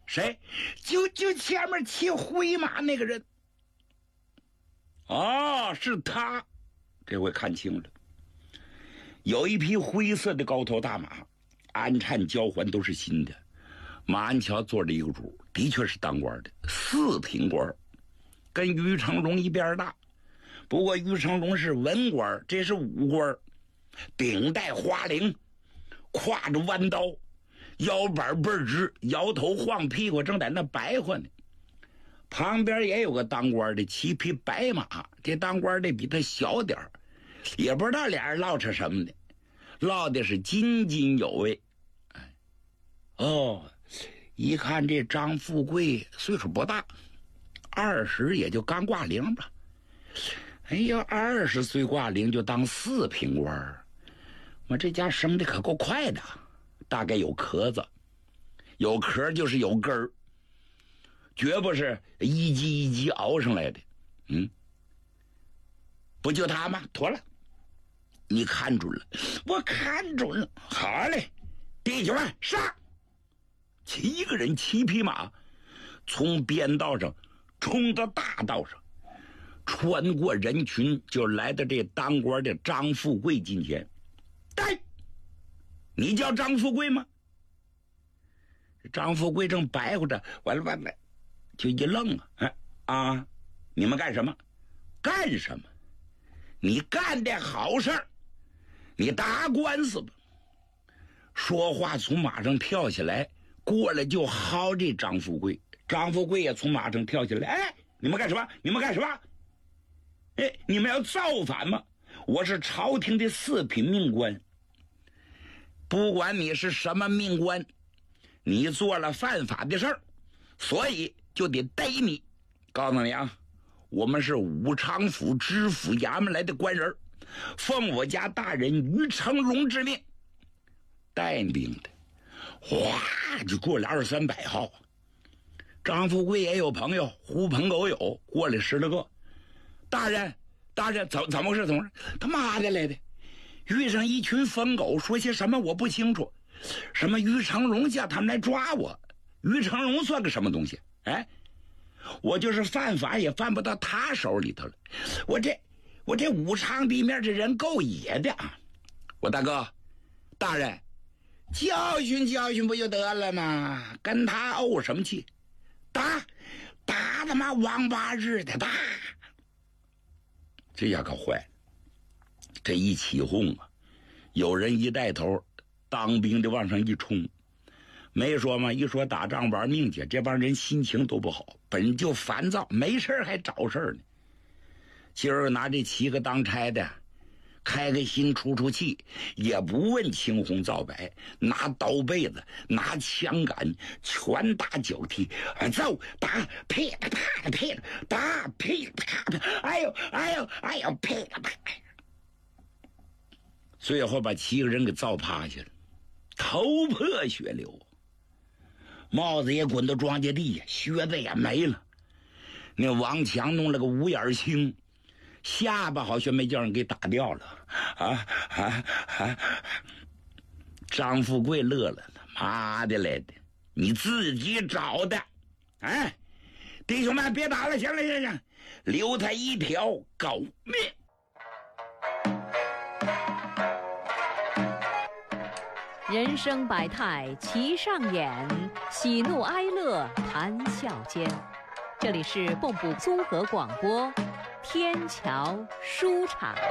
谁？就前面骑灰马那个人。哦，是他。这回看清了，有一匹灰色的高头大马，鞍颤交环都是新的。马鞍桥坐着一个主，的确是当官的4品官，跟于成龙一边大。不过于成龙是文官，这是武官，顶戴花翎，挎着弯刀，腰板倍儿直，摇头晃屁股，正在那白活呢。旁边也有个当官的，骑匹白马，这当官的比他小点儿，也不知道俩人唠扯什么的，唠的是津津有味。哦，一看这张富贵岁数不大，20也就刚挂零吧。哎呀，20岁挂零就当4品官，我这家升的可够快的，大概有壳子，有壳就是有根儿，绝不是一级一级熬上来的。不就他吗？妥了，你看准了，我看准了。好嘞，弟兄们上！7个人7匹马，从边道上冲到大道上，穿过人群，就来到这当官的张富贵近前。对，你叫张富贵吗？张富贵正白活着，完了，就一愣啊！你们干什么？干什么？你干的好事儿，你打官司吧。说话从马上跳下来，过来就薅这张富贵。张富贵也从马上跳下来，哎，你们干什么？你们干什么？哎，你们要造反吗？我是朝廷的4品命官，不管你是什么命官，你做了犯法的事儿，所以就得逮你。告诉你啊，我们是武昌府知府衙门来的官人，奉我家大人于成龙之命带领的。哗，就过来200-300号。张富贵也有朋友，狐朋狗友过来10来个。大人，怎么回事？他妈的来的！遇上一群疯狗，说些什么我不清楚。什么于成龙叫他们来抓我？于成龙算个什么东西？哎，我就是犯法也犯不到他手里头了。我这武昌地面这人够野的啊！我大哥，大人，教训教训不就得了吗？跟他怄什么气？打他妈王八日的打！这下可坏了，这一起哄啊，有人一带头，当兵的往上一冲。没说嘛，一说打仗玩命去，这帮人心情都不好，本就烦躁，没事还找事呢。今儿拿这7个当差的开个心出气，也不问青红皂白，拿刀背子拿枪杆拳打脚踢，揍打噼里啪啦噼里打噼里啪啦，哎呦噼里啪啦，最后把7个人给揍趴下了，头破血流，帽子也滚到庄稼地下，靴子也没了。那王强弄了个5眼青，下巴好像没叫人给打掉了张富贵乐了，妈的来的，你自己找的。哎，弟兄们别打了，行了，留他一条狗命。 人生百态齐上演，喜怒哀乐谈笑间。这里是蚌埠综合广播天桥书场。